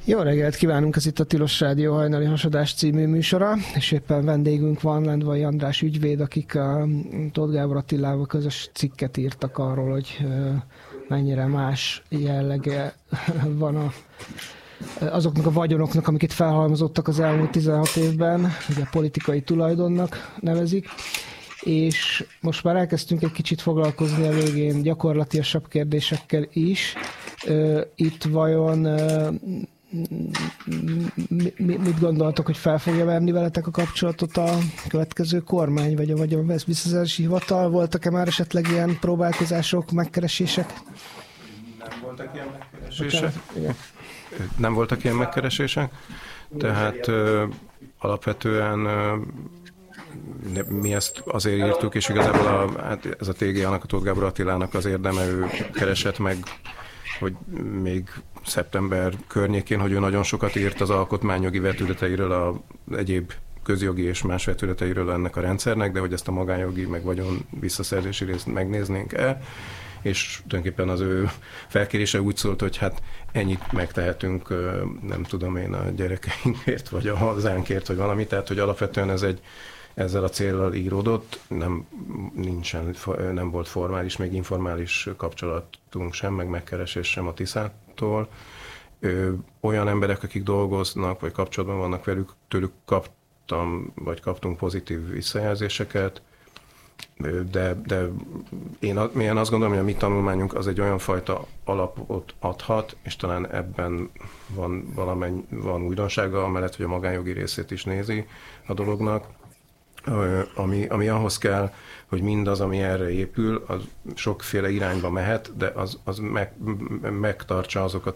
Jó reggelt kívánunk, ez itt a Tilos Rádió hajnali hasadás című műsora, és éppen vendégünk van, Lendvai András ügyvéd, akik a Tóth Gábor Attilával közös cikket írtak arról, hogy mennyire más jellege van azoknak a vagyonoknak, amiket felhalmozottak az elmúlt 16 évben, ugye a politikai tulajdonnak nevezik, és most már elkezdtünk egy kicsit foglalkozni a végén gyakorlatiasabb kérdésekkel is. Itt vajon mit gondoltok, hogy fel fogja venni veletek a kapcsolatot a következő kormány, vagy a visszaszerzési hivatal? Voltak-e már esetleg ilyen próbálkozások, megkeresések? Nem voltak ilyen megkeresések. Nem voltak ilyen megkeresések, tehát alapvetően mi ezt azért írtuk, és igazából ez a TGA-nak, a Tóth Gábor Attilának az érdeme, ő keresett meg, hogy még szeptember környékén, hogy ő nagyon sokat írt az alkotmányjogi vetületeiről, az egyéb közjogi és más vetületeiről ennek a rendszernek, de hogy ezt a magánjogi, meg vagyon visszaszerzési részt megnéznénk el, és tulajdonképpen az ő felkérése úgy szólt, hogy hát ennyit megtehetünk, nem tudom én, a gyerekeinkért, vagy a hazánkért, vagy valami, tehát hogy alapvetően ez ezzel a céllal íródott, nem volt formális, még informális kapcsolatunk sem, meg megkeresés sem a Tiszától. Olyan emberek, akik dolgoznak, vagy kapcsolatban vannak velük, tőlük kaptunk pozitív visszajelzéseket, de én azt gondolom, hogy a mi tanulmányunk az egy olyan fajta alapot adhat, és talán ebben van újdonsága, amellett, hogy a magánjogi részét is nézi a dolognak, ami ahhoz kell, hogy mindaz, ami erre épül, az sokféle irányba mehet, de az megtartsa azokat